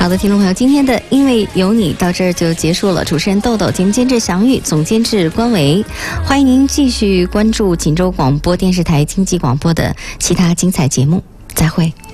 好的，听众朋友，今天的因为有你到这儿就结束了。主持人豆豆，节目监制祥玉，总监制关维。欢迎您继续关注锦州广播电视台经济广播的其他精彩节目。再会。